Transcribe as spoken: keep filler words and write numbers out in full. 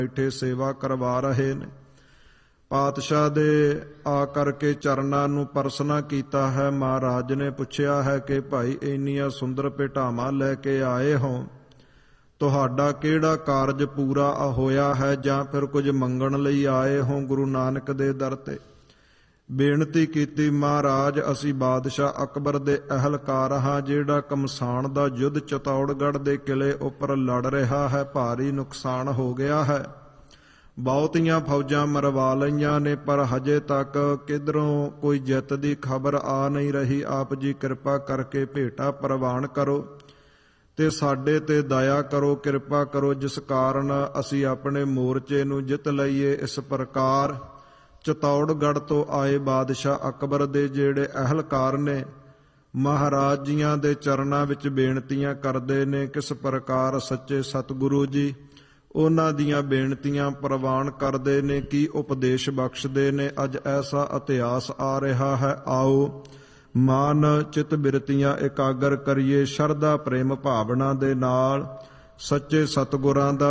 ਬੈਠੇ ਸੇਵਾ ਕਰਵਾ ਰਹੇ ਨੇ। ਪਾਤਸ਼ਾਹ ਦੇ ਆ ਕਰਕੇ ਚਰਨਾਂ ਨੂੰ ਪਰਸਨਾ ਕੀਤਾ ਹੈ। ਮਹਾਰਾਜ ਨੇ ਪੁੱਛਿਆ ਹੈ ਕਿ ਭਾਈ ਇੰਨੀਆਂ ਸੁੰਦਰ ਭੇਟਾਵਾਂ ਲੈ ਕੇ ਆਏ ਹੋ, ਤੁਹਾਡਾ ਕਿਹੜਾ ਕਾਰਜ ਪੂਰਾ ਹੋਇਆ ਹੈ ਜਾਂ ਫਿਰ ਕੁਝ ਮੰਗਣ ਲਈ ਆਏ ਹੋ ਗੁਰੂ ਨਾਨਕ ਦੇ ਦਰ ਤੇ? ਬੇਨਤੀ ਕੀਤੀ, ਮਹਾਰਾਜ ਅਸੀਂ ਬਾਦਸ਼ਾਹ ਅਕਬਰ ਦੇ ਅਹਿਲਕਾਰ ਹਾਂ, ਜਿਹੜਾ ਕਮਸਾਨ ਦਾ ਯੁੱਧ ਚਤੌੜਗੜ੍ਹ ਦੇ ਕਿਲੇ ਉੱਪਰ ਲੜ ਰਿਹਾ ਹੈ। ਭਾਰੀ ਨੁਕਸਾਨ ਹੋ ਗਿਆ ਹੈ, ਬਹੁਤੀਆਂ ਫੌਜਾਂ ਮਰਵਾ ਲਈਆਂ ਨੇ, ਪਰ ਹਜੇ ਤੱਕ ਕਿਧਰੋਂ ਕੋਈ ਜਿੱਤ ਦੀ ਖਬਰ ਆ ਨਹੀਂ ਰਹੀ। ਆਪ ਜੀ ਕਿਰਪਾ ਕਰਕੇ ਭੇਟਾ ਪ੍ਰਵਾਨ ਕਰੋ ਤੇ ਸਾਡੇ ਤੇ ਦਇਆ ਕਰੋ, ਕਿਰਪਾ ਕਰੋ, ਜਿਸ ਕਾਰਨ ਅਸੀਂ ਆਪਣੇ ਮੋਰਚੇ ਨੂੰ ਜਿੱਤ ਲਈਏ। ਇਸ ਪ੍ਰਕਾਰ ਚਤੌੜਗੜ੍ਹ ਤੋਂ ਆਏ ਬਾਦਸ਼ਾਹ ਅਕਬਰ ਦੇ ਜਿਹੜੇ ਅਹਿਲਕਾਰ ਨੇ, ਮਹਾਰਾਜ ਜੀਆਂ ਦੇ ਚਰਨਾਂ ਵਿੱਚ ਬੇਨਤੀਆਂ ਕਰਦੇ ਨੇ। ਕਿਸ ਪ੍ਰਕਾਰ ਸੱਚੇ ਸਤਿਗੁਰੂ ਜੀ ਉਹਨਾਂ ਦੀਆਂ ਬੇਨਤੀਆਂ ਪ੍ਰਵਾਨ ਕਰਦੇ ਨੇ, ਕੀ ਉਪਦੇਸ਼ ਬਖਸ਼ਦੇ ਨੇ। ਅੱਜ ਐਸਾ ਇਤਿਹਾਸ ਆ ਰਿਹਾ ਹੈ, ਆਓ ਮਨ ਚਿਤ ਬਿਰਤੀਆਂ ਇਕਾਗਰ ਕਰੀਏ, ਸ਼ਰਧਾ ਪ੍ਰੇਮ ਭਾਵਨਾ ਦੇ ਨਾਲ ਸੱਚੇ ਸਤਿਗੁਰਾਂ ਦਾ